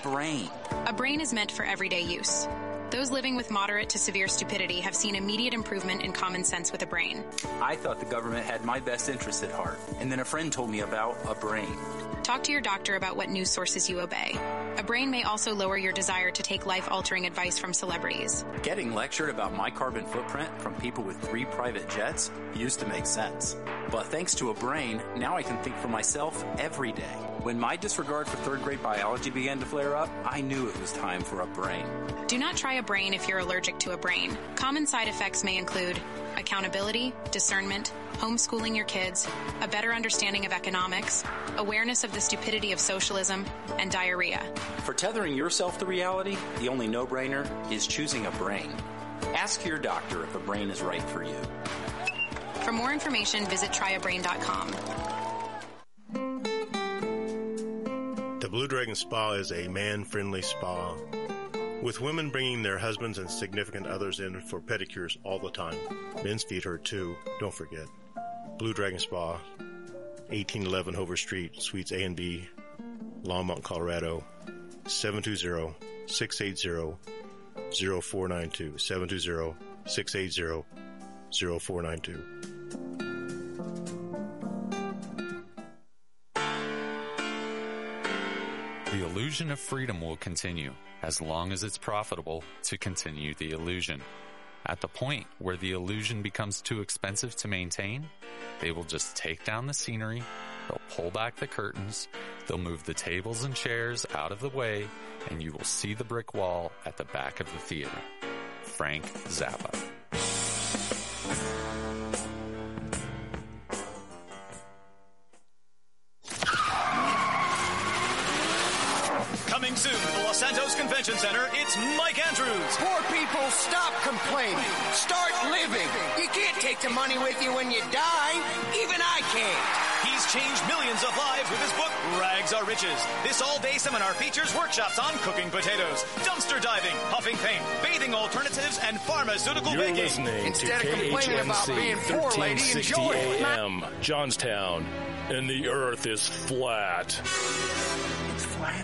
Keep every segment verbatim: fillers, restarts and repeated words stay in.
brain. A brain is meant for everyday use. Those living with moderate to severe stupidity have seen immediate improvement in common sense with a brain. I thought the government had my best interests at heart, and then a friend told me about a brain. Talk to your doctor about what news sources you obey. A brain may also lower your desire to take life-altering advice from celebrities. Getting lectured about my carbon footprint from people with three private jets used to make sense. But thanks to a brain, now I can think for myself every day. When my disregard for third grade biology began to flare up, I knew it was time for a brain. Do not try a brain if you're allergic to a brain. Common side effects may include accountability, discernment, homeschooling your kids, a better understanding of economics, awareness of the stupidity of socialism, and diarrhea. For tethering yourself to reality, the only no-brainer is choosing a brain. Ask your doctor if a brain is right for you. For more information, visit try a brain dot com. The Blue Dragon Spa is a man-friendly spa, with women bringing their husbands and significant others in for pedicures all the time. Men's feet hurt too, don't forget. Blue Dragon Spa, eighteen eleven Hover Street, Suites A and B, Longmont, Colorado, seven two zero, six eight zero, zero four nine two, seven two zero, six eight zero, zero four nine two. The illusion of freedom will continue as long as it's profitable to continue the illusion. At the point where the illusion becomes too expensive to maintain, they will just take down the scenery, they'll pull back the curtains, they'll move the tables and chairs out of the way, and you will see the brick wall at the back of the theater. Frank Zappa. Coming soon to the Los Santos Convention Center, it's Mike Andrews. Poor people, stop complaining. Start living. You can't take the money with you when you die. Even I can't. He's changed millions of lives with his book, Rags Are Riches. This all-day seminar features workshops on cooking potatoes, dumpster diving, huffing paint, bathing alternatives, and pharmaceutical You're baking. Listening Instead to of complaining about being poor, lady, enjoy it. A M, Johnstown, and the earth is flat. It's flat.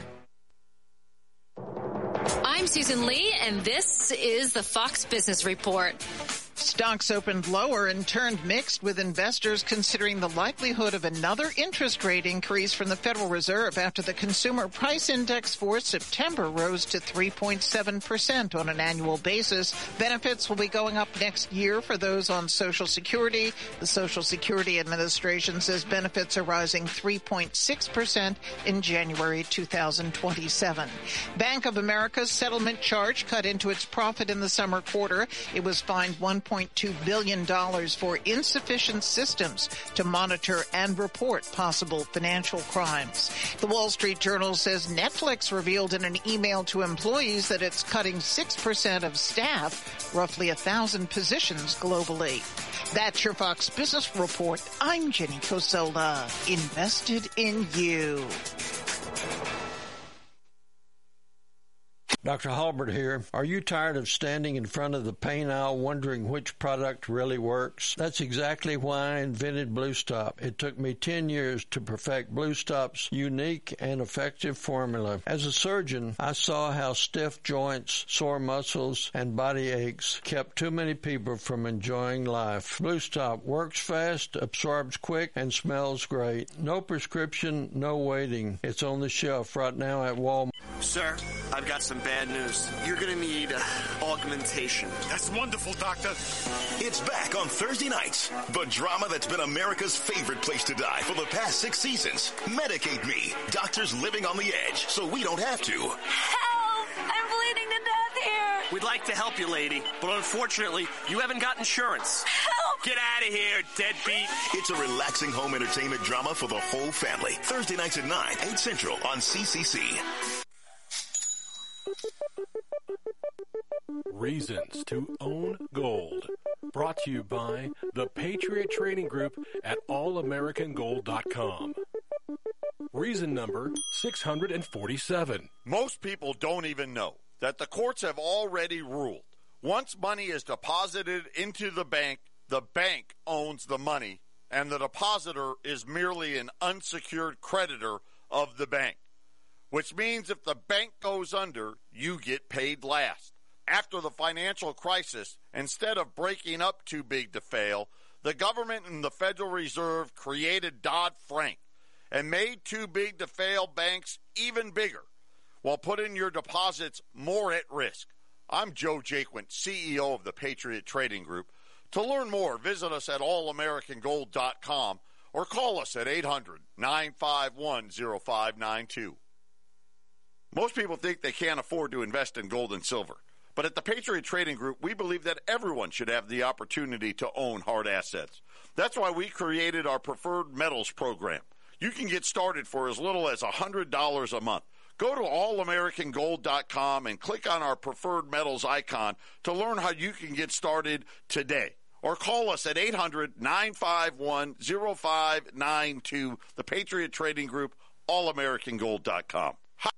I'm Susan Lee, and this is the Fox Business Report. Stocks opened lower and turned mixed, with investors considering the likelihood of another interest rate increase from the Federal Reserve after the Consumer Price Index for September rose to three point seven percent on an annual basis. Benefits will be going up next year for those on Social Security. The Social Security Administration says benefits are rising three point six percent in January two thousand twenty-seven. Bank of America's settlement charge cut into its profit in the summer quarter. It was fined one point two billion dollars for insufficient systems to monitor and report possible financial crimes. The Wall Street Journal says Netflix revealed in an email to employees that it's cutting six percent of staff, roughly one thousand positions globally. That's your Fox Business Report. I'm Jenny Cosola. Invested in you. Doctor Halbert here. Are you tired of standing in front of the pain aisle wondering which product really works? That's exactly why I invented Blue Stop. It took me ten years to perfect Blue Stop's unique and effective formula. As a surgeon, I saw how stiff joints, sore muscles, and body aches kept too many people from enjoying life. Blue Stop works fast, absorbs quick, and smells great. No prescription, no waiting. It's on the shelf right now at Walmart. Sir, I've got some bad news. You're going to need uh, augmentation. That's wonderful, Doctor. It's back on Thursday nights. The drama that's been America's favorite place to die for the past six seasons. Medicate Me. Doctors living on the edge so we don't have to. Help! I'm bleeding to death here. We'd like to help you, lady, but unfortunately, you haven't got insurance. Help! Get out of here, deadbeat. It's a relaxing home entertainment drama for the whole family. Thursday nights at nine, eight Central on C C C. Reasons to Own Gold. Brought to you by the Patriot Trading Group at all american gold dot com. Reason number six hundred forty-seven. Most people don't even know that the courts have already ruled. Once money is deposited into the bank, the bank owns the money, and the depositor is merely an unsecured creditor of the bank. which means if the bank goes under, you get paid last. After the financial crisis, instead of breaking up too big to fail, the government and the Federal Reserve created Dodd-Frank and made too big to fail banks even bigger, while putting your deposits more at risk. I'm Joe Jaquint, C E O of the Patriot Trading Group. To learn more, visit us at all american gold dot com or call us at eight hundred, nine five one, oh five nine two. Most people think they can't afford to invest in gold and silver. But at the Patriot Trading Group, we believe that everyone should have the opportunity to own hard assets. That's why we created our Preferred Metals program. You can get started for as little as one hundred dollars a month. Go to all american gold dot com and click on our Preferred Metals icon to learn how you can get started today. Or call us at eight hundred, nine five one, oh five nine two, the Patriot Trading Group, all american gold dot com.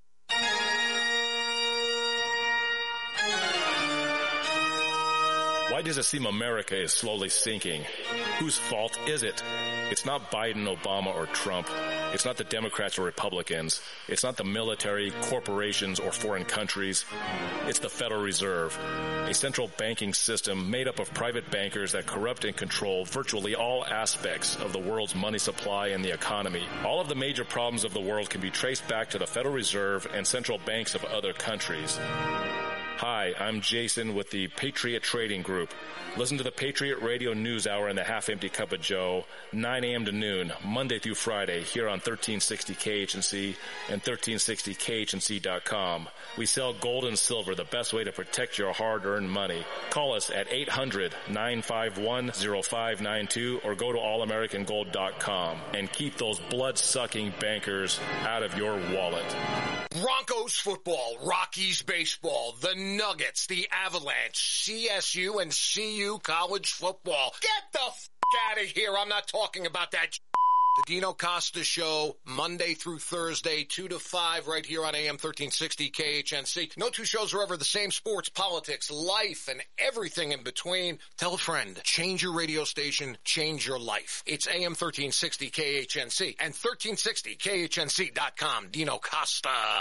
Why does it seem America is slowly sinking? Whose fault is it? It's not Biden, Obama, or Trump. It's not the Democrats or Republicans. It's not the military, corporations, or foreign countries. It's the Federal Reserve, a central banking system made up of private bankers that corrupt and control virtually all aspects of the world's money supply and the economy. All of the major problems of the world can be traced back to the Federal Reserve and central banks of other countries. Hi, I'm Jason with the Patriot Trading Group. Listen to the Patriot Radio News Hour and the Half Empty Cup of Joe, nine a.m. to noon, Monday through Friday, here on thirteen sixty K H N C and thirteen sixty K H N C dot com. We sell gold and silver, the best way to protect your hard-earned money. Call us at eight hundred, nine five one, oh five nine two or go to all american gold dot com and keep those blood-sucking bankers out of your wallet. Broncos football, Rockies baseball, the Nuggets, the Avalanche, C S U, and C U college football. Get the f*** out of here. I'm not talking about that sh- The Dino Costa Show, Monday through Thursday, two to five, right here on A M thirteen sixty K H N C. No two shows are ever the same. Sports, politics, life, and everything in between. Tell a friend. Change your radio station. Change your life. It's A M thirteen sixty K H N C and thirteen sixty K H N C dot com. Dino Costa.